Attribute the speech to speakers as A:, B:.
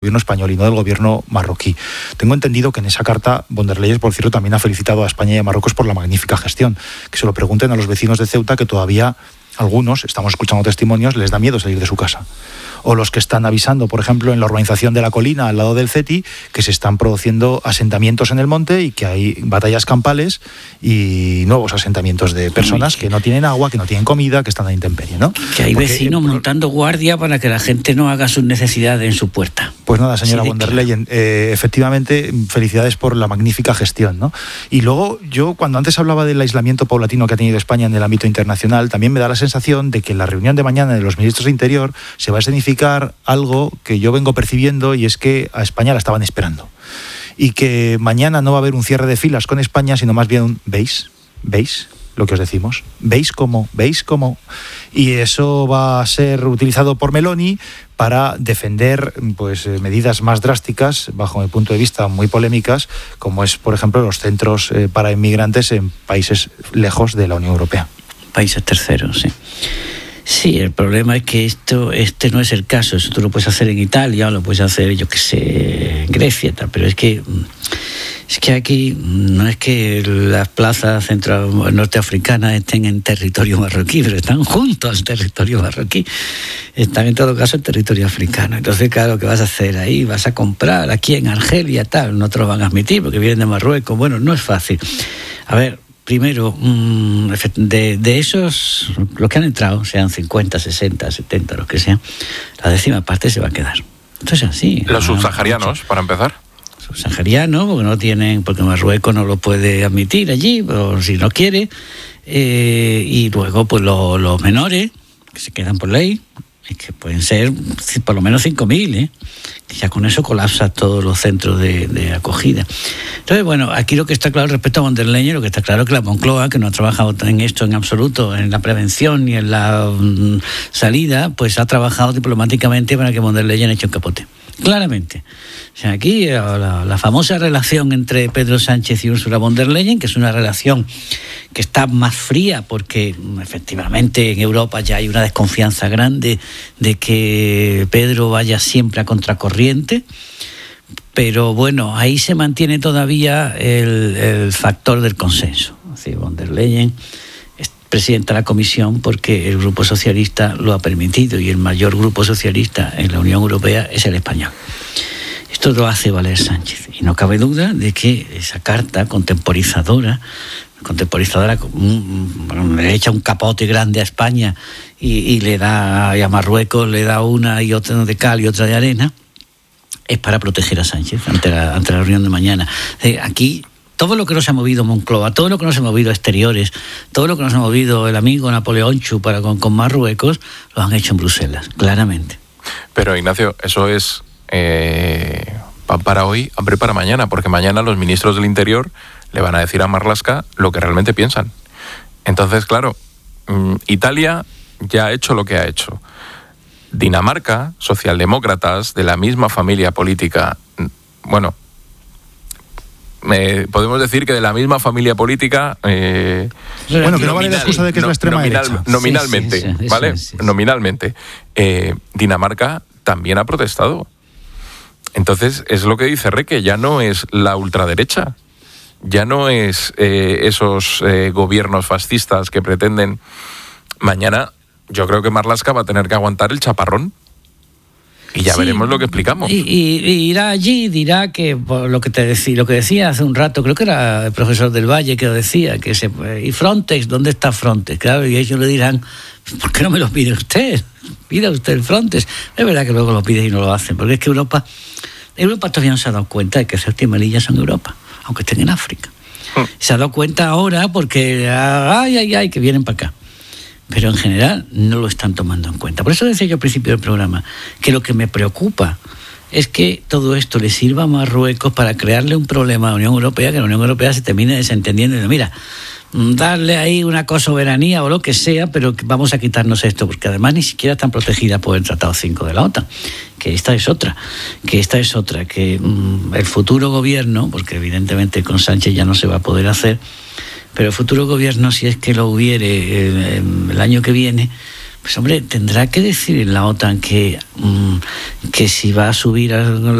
A: gobierno español y no del gobierno marroquí. Tengo entendido que en esa carta von der Leyen, por cierto, también ha felicitado a España y a Marruecos por la magnífica gestión. Que se lo pregunten a los vecinos de Ceuta, que todavía algunos, estamos escuchando testimonios, les da miedo salir de su casa. O los que están avisando, por ejemplo, en la urbanización de La Colina, al lado del CETI, que se están produciendo asentamientos en el monte y que hay batallas campales y nuevos asentamientos de personas que no tienen agua, que no tienen comida, que están a intemperie, ¿no?
B: Que hay vecinos montando guardia para que la gente no haga sus necesidades en su puerta.
A: Pues nada, señora von der Leyen, efectivamente, felicidades por la magnífica gestión, ¿no? Y luego, yo cuando antes hablaba del aislamiento paulatino que ha tenido España en el ámbito internacional, también me da la sensación de que en la reunión de mañana de los ministros de Interior se va a escenificar algo que yo vengo percibiendo, y es que a España la estaban esperando. Y que mañana no va a haber un cierre de filas con España, sino más bien un ¿veis? Lo que os decimos. ¿Veis cómo? Y eso va a ser utilizado por Meloni para defender pues medidas más drásticas, bajo mi punto de vista muy polémicas, como es, por ejemplo, los centros para inmigrantes en países lejos de la Unión Europea.
B: Países terceros, sí. Sí, el problema es que este no es el caso. Eso tú lo puedes hacer en Italia o lo puedes hacer, yo qué sé, en Grecia, tal, pero es que aquí no es que las plazas norteafricanas estén en territorio marroquí, pero están juntos al territorio marroquí. Están en todo caso en territorio africano. Entonces, claro, ¿qué vas a hacer ahí? ¿Vas a comprar aquí en Argelia, tal? No te lo van a admitir porque vienen de Marruecos. Bueno, no es fácil. A ver, primero, de esos, los que han entrado, sean 50, 60, 70, los que sean, la décima parte se va a quedar. Entonces, así.
C: Los subsaharianos, para empezar.
B: Subsaharianos, porque no tienen, porque Marruecos no lo puede admitir allí, o si no quiere. Y luego, pues los menores, que se quedan por ley, y que pueden ser por lo menos 5.000, que ya con eso colapsa todos los centros de acogida. Entonces, bueno, aquí lo que está claro respecto a von der Leyen, lo que está claro es que la Moncloa, que no ha trabajado en esto en absoluto, en la prevención ni en la salida, pues ha trabajado diplomáticamente para que von der Leyen eche un capote. Claramente. O sea, aquí la famosa relación entre Pedro Sánchez y Ursula von der Leyen, que es una relación que está más fría porque efectivamente en Europa ya hay una desconfianza grande de que Pedro vaya siempre a contracorriente, pero bueno, ahí se mantiene todavía el factor del consenso. Así, von der Leyen es presidenta de la Comisión porque el Grupo Socialista lo ha permitido y el mayor grupo socialista en la Unión Europea es el español. Esto lo hace valer Sánchez y no cabe duda de que esa carta contemporizadora le echa un capote grande a España y le da, y a Marruecos le da una y otra de cal y otra de arena, es para proteger a Sánchez ante la reunión de mañana. Aquí todo lo que nos ha movido Moncloa, todo lo que nos ha movido Exteriores, todo lo que nos ha movido el amigo Napoleón Chu con Marruecos, lo han hecho en Bruselas, claramente.
C: Pero Ignacio, eso es pan para hoy, hambre para mañana, porque mañana los ministros del Interior le van a decir a Marlaska lo que realmente piensan. Entonces, claro, Italia ya ha hecho lo que ha hecho. Dinamarca, socialdemócratas de la misma familia política, bueno, podemos decir que de la misma familia política,
A: bueno, que no vale la excusa de que es la extrema derecha.
C: Nominalmente,
B: sí,
C: ¿vale?
B: Sí.
C: Nominalmente. Dinamarca también ha protestado. Entonces, es lo que dice Reque, ya no es la ultraderecha, ya no es esos gobiernos fascistas que pretenden. Mañana yo creo que Marlaska va a tener que aguantar el chaparrón. Y ya veremos lo que explicamos.
B: Y irá allí y dirá que por lo que decía hace un rato, creo que era el profesor del Valle que lo decía, ¿y Frontex? ¿Dónde está Frontex? Claro, y ellos le dirán, ¿por qué no me lo pide usted? Pida usted el Frontex. Es verdad que luego lo pide y no lo hacen, porque es que Europa todavía no se ha dado cuenta de que Ceuta y Melilla son Europa, aunque estén en África. Se ha dado cuenta ahora porque que vienen para acá. Pero en general no lo están tomando en cuenta. Por eso decía yo al principio del programa que lo que me preocupa es que todo esto le sirva a Marruecos para crearle un problema a la Unión Europea, que la Unión Europea se termine desentendiendo y mira, darle ahí una cosoberanía o lo que sea, pero vamos a quitarnos esto, porque además ni siquiera están protegidas por el Tratado 5 de la OTAN, que esta es otra, que el futuro gobierno, porque evidentemente con Sánchez ya no se va a poder hacer, pero el futuro gobierno, si es que lo hubiere el año que viene, pues hombre, tendrá que decir en la OTAN que si va a subir a